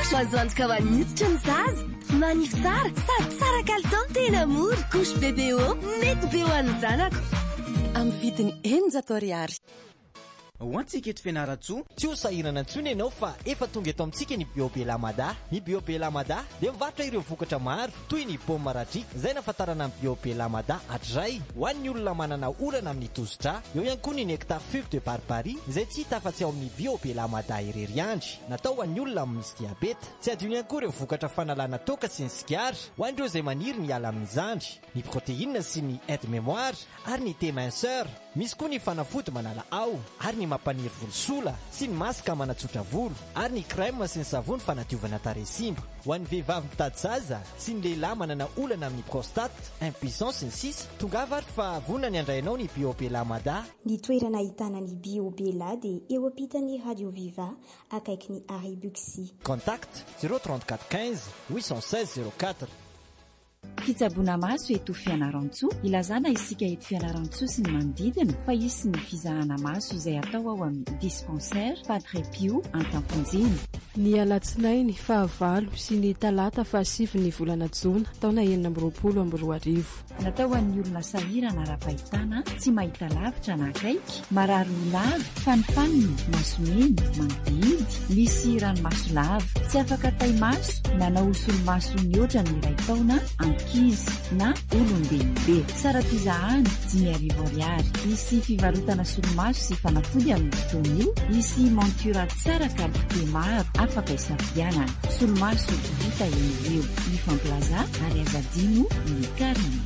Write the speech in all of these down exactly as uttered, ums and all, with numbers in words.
Azo antoka ho an'ny hoditra ny zaza. Manify tsara sady tsara kalitao tena mora. Couche B B O mety be ho an'ny zanako. Amin'ny vidiny eninjato ariary. Ho antsika eto Fianaratsoa, tsy ho sahirana intsony ianao fa efa tonga eto amintsika ny Bio Belamada. Ny Bio Belamada dia mivarotra ireo vokatra maro toy ny paoma maradrika. Izay nahafantarana amin'ny Bio Belamada hatray ho an'ny olona manana orana amin'ny tosidrà. Eo ihany koa ny nectar fube de barbarie izay tsy hita afa-tsy ao amin'ny Bio Belamada irery andry. Natao ho an'ny olona misy diabeta. Tsy adino ihany koa ireo vokatra fanalana toaka sy ny sigara ho an'ireo izay maniry ny ala amin'ny zandry, ny protéine sy ny aide mémoire ary ny thé minceur. Misy koa ny fanafody manala ao ary ny mampaniry volosola sy ny masaka manatsotra volo ary ny crème sy ny savony fanadiovana tarehy simba. Ho an'ny vehivavy mitady zaza sy ny lehilahy manana olana amin'ny prostate, impuissance sy ny sisa, tongava ary fa vonona ny andrainao ny Bio Belamada. Ny toerana ahitana ny Bio Bela dia eo ampitan'ny Radio Viva akaiky ny Arrêt Buxy. Contact zéro trente-quatre quinze huit cent seize zéro quatre. Fitsaboana maso eto Fianarantsoa. Ilazana isika eto Fianarantsoa sy ny manodidina fa isy ny fizahana maso izay atao ao amin'ny dispensaire Padre Pio Antamponjiny. Ny alatsinainy fahavalo sy ny talata fahasivy ny volana Jona taona enina amby roapolo amby roa arivo. Natao an'ny olona sahirana ara-pahitana, tsy mahita lavitra na akaiky, marary lava, fanifaniny, masomeny, mandidy, misy ranomaso lava, tsy afaka tay-maso, na naosolo-maso niotra ny iray taona, ankizy na olon-dehibe. Sara pizahany, dimy arivo ariary. Misy fivarotana solomaso sy fanafody amin'ny fotoana io. Misy montura tsara kalite maro, afaka isafidianana. Solomaso vita eny eo. Ny Famplaza, ary azadino ny Karina.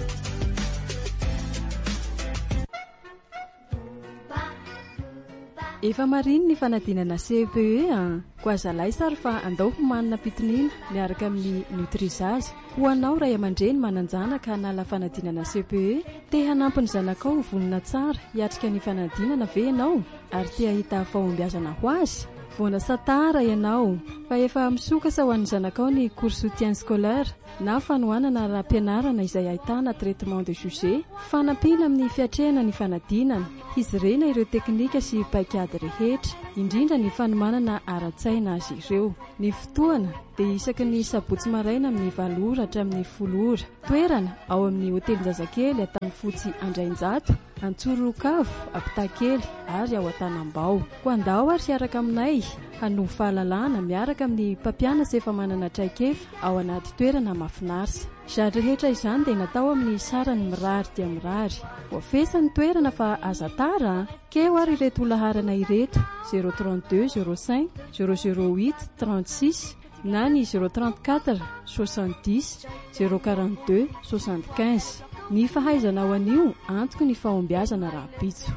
Efa mariny ny fanadinana C P E a. Ko azalay sary fa andao homanina pitinina miaraka amin'ny Nutrizaza. Ho anao ray aman-dreny mananjana ka hanala fanadinana C P E, te hanampy ny zanakao ho vonona tsara hiatrika ny fanadinana ve ianao ary te hahita fahombiazana ho azy? Voana satara ianao fa efa misokasa ho an'ny zanakao ny cours soutien scolaire na fanohanana raha-pianarana izay ahitana traitement de sujet, fanampina amin'ny fiatrehana ny fanadinana, hizirena ireo teknika sy paikady rehetra, indrindra ny fanomanana ara-tsaina azy ireo. Ny fotoana dia isaky ny sabotsy maraina amin'ny valo ora hatramin'ny folo ora. Toerana ao amin'ny hotely Zazakely Atany Fotsy Andrainjato, Antsorokavo, Apitakely ary ao Antanambao. Ko andao ary hiaraka aminay hanovo fahalalana miaraka amin'ny mpampianatra efa manana traikefa ao anaty toerana mahafinaritra. Izany rehetra izany dia natao amin'ny sarany mirary dia mirary. Voafesan'ny toerana fa aza tara, keo ary ireto olaharana ireto zéro trente-deux zéro cinq zéro zéro huit trente-six na ny zéro trente-quatre soixante-dix zéro quarante-deux soixante-quinze. Ny fahaizana ao anio antoko ny fahombiazana raha-pitso.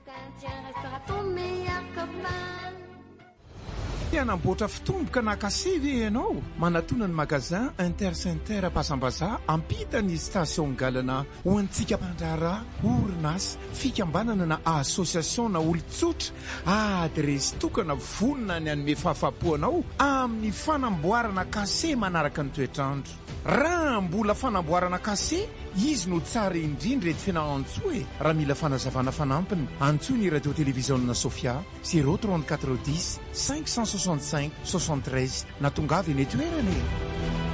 Anamboatra fitomboka na kasevy ianao manatona ny magazin Intercenter Pasambaza ampita ny station galana ho antsika mpandrara orinasa fikambanana na association na olon-tsotra adresy tokana vonona ny anome fahafapoanao amin'ny fanamboarana kase manaraka ny toetrandro. Raha mbola fanamboarana kase izy no tsara indrindra eto Fianarantsoa e. Raha mila fanazavana fanampiny antsoy ny radio télévision Sofia zéro trente-quatre dix cinq cent soixante-cinq soixante-treize na tongavy eny toerana.